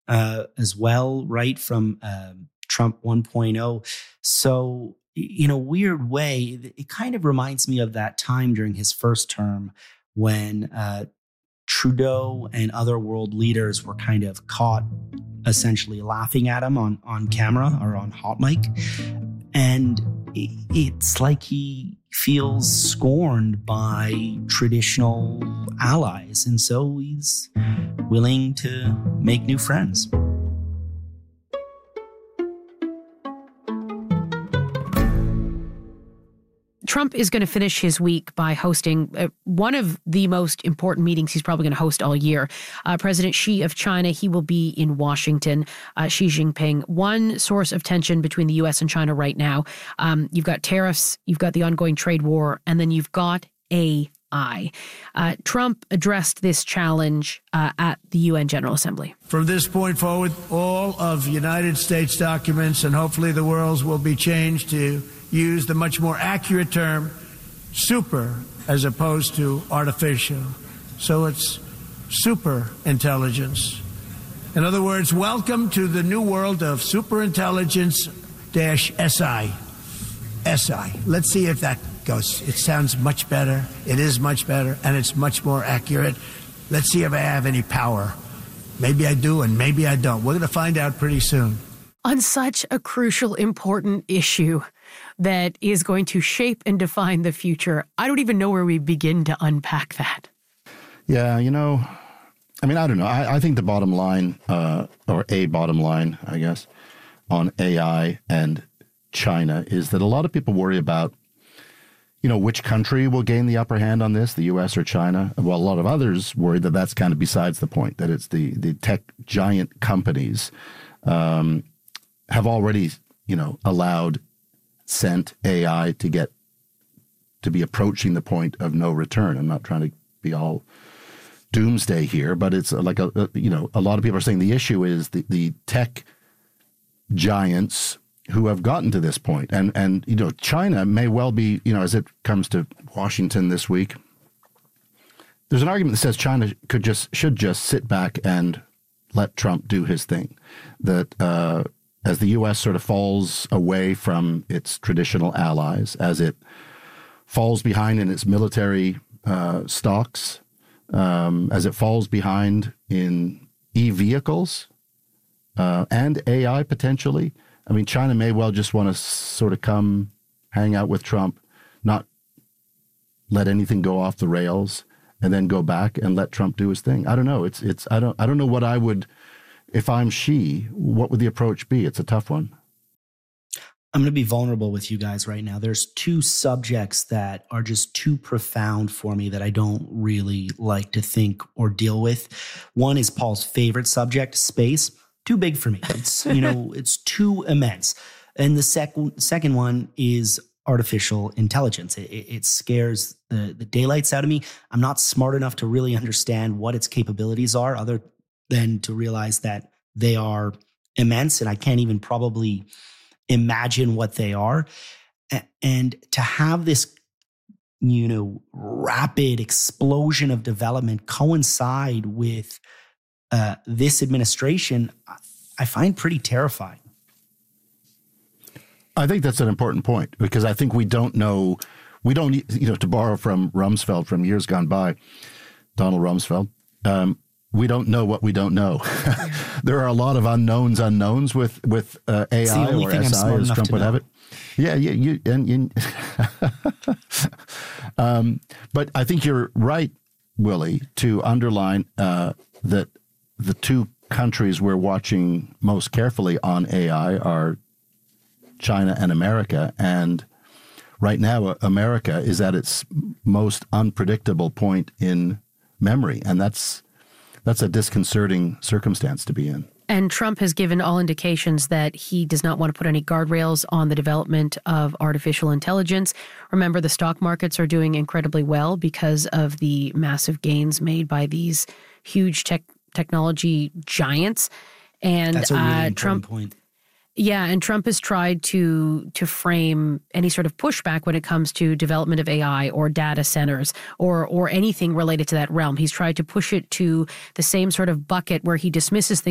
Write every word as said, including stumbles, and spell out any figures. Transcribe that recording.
uh, as well, right, from uh, Trump one point oh. So, in a weird way, it, it kind of reminds me of that time during his first term when uh, Trudeau and other world leaders were kind of caught essentially laughing at him on, on camera or on hot mic. And it's like he feels scorned by traditional allies. And so he's willing to make new friends. Trump is going to finish his week by hosting uh, one of the most important meetings he's probably going to host all year. Uh, President Xi of China, he will be in Washington. Uh, Xi Jinping, one source of tension between the U S and China right now. Um, you've got tariffs, you've got the ongoing trade war, and then you've got A I. Uh, Trump addressed this challenge uh, at the U N General Assembly. From this point forward, all of United States documents and hopefully the world's will be changed to use the much more accurate term super as opposed to artificial. So it's super intelligence. In other words, welcome to the new world of superintelligence dash S I. S I. Let's see if that goes. It sounds much better. It is much better, and it's much more accurate. Let's see if I have any power. Maybe I do, and maybe I don't. We're going to find out pretty soon. On such a crucial, important issue that is going to shape and define the future, I don't even know where we begin to unpack that. Yeah, you know, I mean, I don't know. I, I think the bottom line, uh, or a bottom line, I guess, on A I and China is that a lot of people worry about, you know, which country will gain the upper hand on this, the U S or China. Well, a lot of others worry that that's kind of besides the point, that it's the, the tech giant companies um, have already, you know, allowed sent A I to get to be approaching the point of no return. I'm not trying to be all doomsday here, but it's like a, a you know, a lot of people are saying the issue is the, the tech giants who have gotten to this point. And, and, you know, China may well be, you know, as it comes to Washington this week, there's an argument that says China could just, should just sit back and let Trump do his thing. That, uh, as the U S sort of falls away from its traditional allies, as it falls behind in its military uh, stocks, um, as it falls behind in e-vehicles uh, and A I potentially, I mean, China may well just want to sort of come hang out with Trump, not let anything go off the rails, and then go back and let Trump do his thing. I don't know. It's it's I don't I don't know what I would. If I'm Xi, what would the approach be? It's a tough one. I'm going to be vulnerable with you guys right now. There's two subjects that are just too profound for me that I don't really like to think or deal with. One is Paul's favorite subject, space. Too big for me. It's, you know, it's too immense. And the second second one is artificial intelligence. It, it scares the, the daylights out of me. I'm not smart enough to really understand what its capabilities are other than to realize that they are immense, and I can't even probably imagine what they are. And to have this, you know, rapid explosion of development coincide with uh, this administration, I find pretty terrifying. I think that's an important point, because I think we don't know, we don't, you know, to borrow from Rumsfeld from years gone by, Donald Rumsfeld, um, we don't know what we don't know. There are a lot of unknowns, unknowns with with uh, A I or S I, as Trump would have it. Yeah, yeah, you and, and um, but I think you're right, Willie, to underline uh, that the two countries we're watching most carefully on A I are China and America, and right now America is at its most unpredictable point in memory, and that's. That's a disconcerting circumstance to be in. And Trump has given all indications that he does not want to put any guardrails on the development of artificial intelligence. Remember, the stock markets are doing incredibly well because of the massive gains made by these huge tech technology giants. And that's a really uh, important Trump, point. Yeah, and Trump has tried to to frame any sort of pushback when it comes to development of A I or data centers or or anything related to that realm. He's tried to push it to the same sort of bucket where he dismisses things